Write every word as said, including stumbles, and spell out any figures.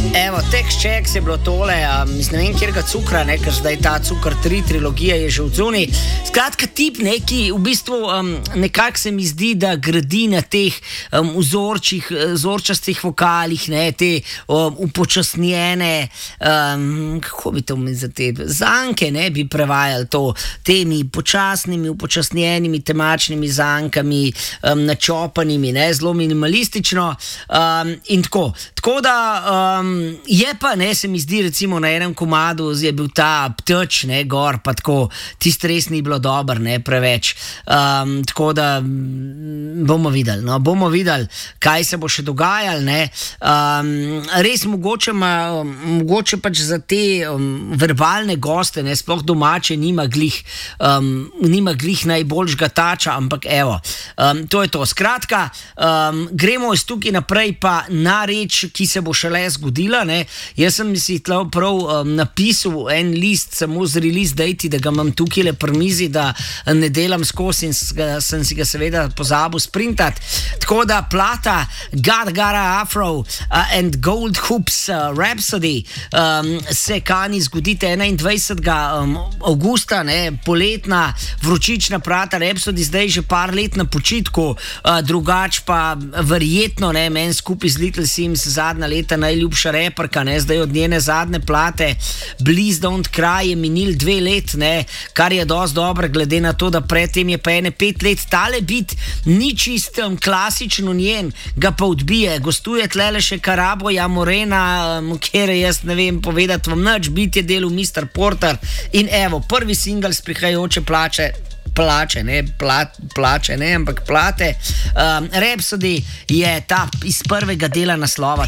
Evo, Tex Checks je bilo tole, um, mislim, ne vem, kjer ga cukra, ne, ker zdaj ta Cukr tri trilogija je že v zuni. Skratka, tip neki, v bistvu um, nekako se mi zdi, da gradi na teh um, vzorčih, vzorčastih vokalih, ne, te um, upočasnjene, um, kako bi to mi za te zanke, ne, bi prevajali to, temi počasnimi, upočasnjenimi, temačnimi zankami, um, načopanimi, ne, zelo minimalistično um, in tako. Tako da um, je pa, ne, se mi zdi, recimo na enem komadu je bil ta pteč, ne, gor, pa tako, tisti res ni bilo dober, ne, preveč. Um, tako da bomo videli, no, bomo videli, kaj se bo še dogajalo, ne. Um, res mogoče, ma, mogoče pač za te um, verbalne goste, ne, sploh domače nima glih, um, nima glih najboljšega tača, ampak evo, um, to je to. Skratka, um, gremo iz tukaj naprej pa na reč, ki se bo šele zgodila, ne. Jaz sem si tle prav um, napisal en list samo z release date, da ga imam tukaj le pri mizi, da ne delam skozi in sem si ga seveda pozabil sprintati. Tako da plata Gotta Gotta Afro uh, and Gold Hoops uh, Rhapsody um, se kani zgoditi enaindvajsetega avgusta, ne, poletna vročična plata Rhapsody, zdaj že par let na počitku, uh, drugač pa verjetno, ne, meni skupaj z Little Sims zadnja leta najljubša reperka, ne, zdaj od njene zadnje plate Please Don't Cry je minil dve let, ne, kar je dosti dobro, glede na to, da predtem je pa ene pet let. Tale bit ni čist um, klasično njen, ga pa odbije. Gostuje tlele še Karaboja Morena, um, kjer jaz ne vem povedati vam nič, bit je delal mister Porter in evo, prvi singl s prihajajoče plače plače, ne, plat, plače, ne, ampak plate. Um, Rhapsody je ta iz prvega dela naslova.